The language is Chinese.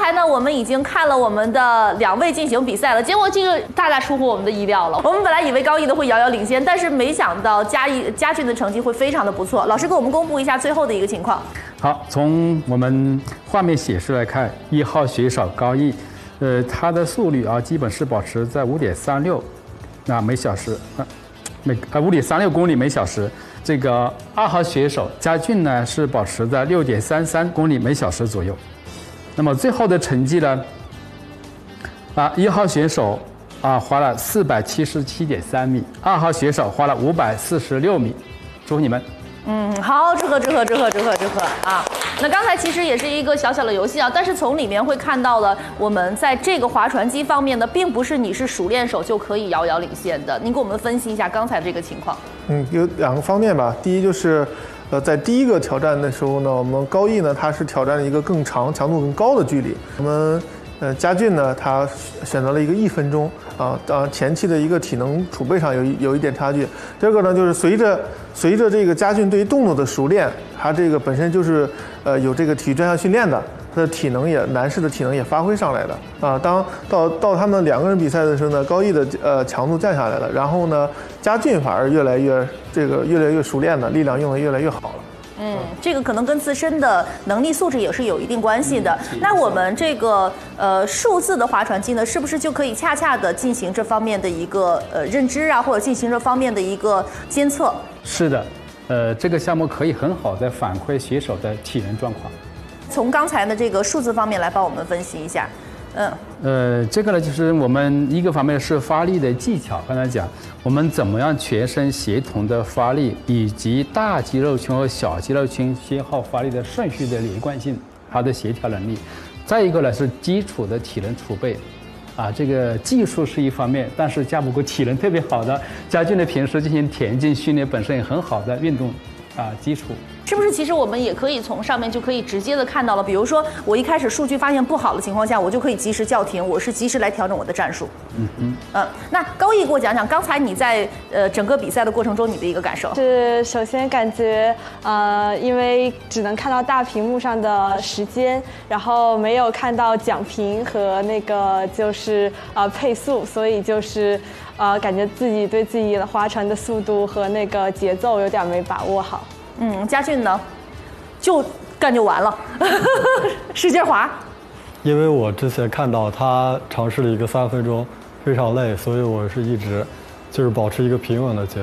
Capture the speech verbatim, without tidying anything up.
才呢，我们已经看了我们的两位进行比赛了，结果这个大大出乎我们的意料了。我们本来以为高毅的会遥遥领先，但是没想到嘉毅嘉俊的成绩会非常的不错。老师给我们公布一下最后的一个情况。 好，从我们画面显示来看，一号选手高毅，呃，他的速率啊，基本是保持在五点三六啊每小时啊，每呃五点三六公里每小时。这个二号选手嘉俊呢是保持在六点三三公里每小时左右。那么最后的成绩呢？啊，一号选手啊花了四百七十七点三米，二号选手花了五百四十六米，祝你们。 嗯，好，祝贺祝贺祝贺祝贺祝贺啊！那刚才其实也是一个小小的游戏啊，但是从里面会看到了我们在这个划船机方面呢，并不是你是熟练手就可以遥遥领先的。您给我们分析一下刚才这个情况。 嗯，有两个方面吧。第一就是，呃，在第一个挑战的时候呢，我们高毅呢他是挑战了一个更长、强度更高的距离。我们呃嘉俊呢，他选择了一个一分钟啊，当然前期的一个体能储备上有一有一点差距。第二个呢，就是随着随着这个嘉俊对于动作的熟练，他这个本身就是呃有这个体育专项训练的，他的体能也男士的体能也发挥上来了啊。当到到他们两个人比赛的时候呢，高毅的呃强度降下来了，然后呢嘉俊反而越来越这个越来越熟练了，力量用得越来越好了。 嗯，这个可能跟自身的能力素质也是有一定关系的。那我们这个呃数字的划船机呢，是不是就可以恰恰的进行这方面的一个呃认知啊，或者进行这方面的一个监测？ 是的，呃，这个项目可以很好的反馈选手的体能状况。 从刚才的这个数字方面来帮我们分析一下。嗯， 呃，这个呢，就是我们一个方面是发力的技巧，刚才讲我们怎么样全身协同的发力，以及大肌肉群和小肌肉群先后发力的顺序的连贯性，它的协调能力。再一个呢是基础的体能储备，啊，这个技术是一方面，但是架不过体能特别好的嘉俊的平时进行田径训练本身也很好的运动啊基础。 是不是其实我们也可以从上面就可以直接的看到了？比如说我一开始数据发现不好的情况下，我就可以及时叫停，我是及时来调整我的战术。 嗯嗯。 嗯，那高毅给我讲讲刚才你在呃整个比赛的过程中你的一个感受。 是首先感觉呃，因为只能看到大屏幕上的时间，然后没有看到奖评和那个就是呃配速，所以就是呃感觉自己对自己的划船的速度和那个节奏有点没把握好。 嗯，嘉俊呢，就干就完了，使劲划。 因为我之前看到他尝试了一个三分钟，非常累，所以我是一直就是保持一个平稳的节奏。